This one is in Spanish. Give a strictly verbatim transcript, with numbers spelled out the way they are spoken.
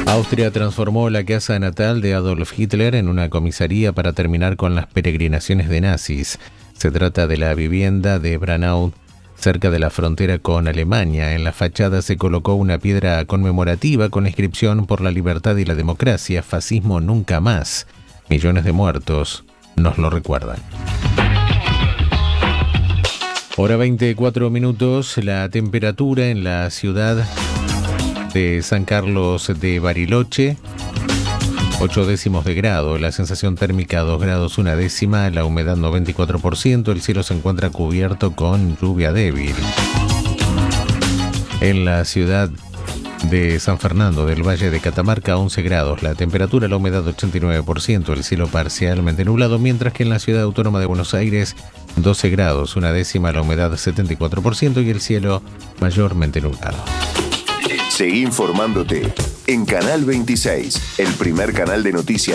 Austria transformó la casa natal de Adolf Hitler en una comisaría para terminar con las peregrinaciones de nazis. Se trata de la vivienda de Braunau, cerca de la frontera con Alemania. En la fachada se colocó una piedra conmemorativa con la inscripción "Por la libertad y la democracia, fascismo nunca más". Millones de muertos nos lo recuerdan. Hora veinticuatro minutos, la temperatura en la ciudad de San Carlos de Bariloche, ocho décimos de grado, la sensación térmica dos grados una décima, la humedad noventa y cuatro por ciento, el cielo se encuentra cubierto con lluvia débil. En la ciudad de San Fernando del Valle de Catamarca, once grados, la temperatura, la humedad ochenta y nueve por ciento, el cielo parcialmente nublado, mientras que en la ciudad autónoma de Buenos Aires, doce grados, una décima, la humedad setenta y cuatro por ciento y el cielo mayormente nublado. Seguí informándote en Canal veintiséis, el primer canal de noticias